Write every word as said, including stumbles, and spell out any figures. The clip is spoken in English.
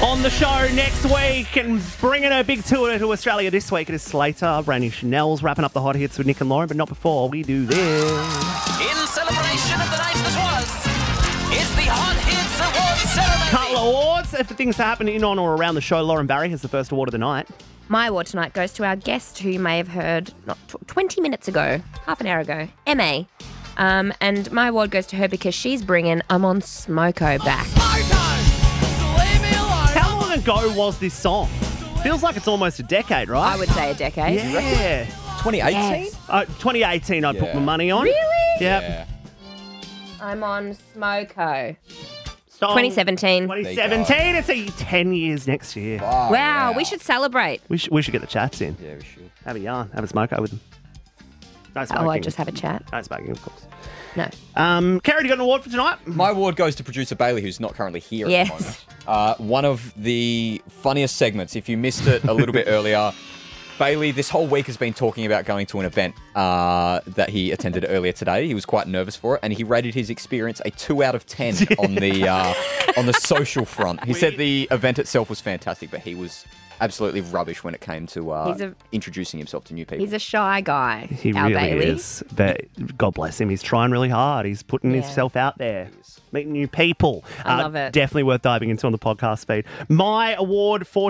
On the show next week and bringing her big tour to Australia this week, it is Slater. Brandy Chanel's wrapping up the hot hits with Nick and Lauren, but not before we do this. In celebration of the night that was, it's the Hot Hits Awards ceremony. Couple of awards. If things happen in, on, or around the show, Lauren Barry has the first award of the night. My award tonight goes to our guest who you may have heard not twenty minutes ago, half an hour ago, M A. Um, and my award goes to her because she's bringing I'm on Smoko back. How long ago was this song? Feels like it's almost a decade, right? I would say a decade. Yeah. twenty eighteen? Yes. Uh, twenty eighteen, I'd put Yeah. my money on. Really? Yep. Yeah. I'm on Smoko. Song- twenty seventeen. twenty seventeen. It's a ten years next year. Oh, Wow, we should celebrate. We should, we should get the chats in. Yeah, we should. Have a yarn. Have a smoke with them. No smoking. Oh, I just have a chat. No smoking, of course. No. Um, Kerry, you got an award for tonight? My award goes to producer Bailey, who's not currently here at Yes. the moment. Uh, one of the funniest segments. If you missed it a little bit earlier, Bailey, this whole week has been talking about going to an event uh, that he attended earlier today. He was quite nervous for it, and he rated his experience a two out of ten on the uh, on the social front. He said the event itself was fantastic, but he was absolutely rubbish when it came to uh, He's a- introducing himself to new people. He's a shy guy. He our really Bailey. is. But God bless him. He's trying really hard. He's putting Yeah. himself out there, meeting new people. I Uh, love it. Definitely worth diving into on the podcast feed. My award for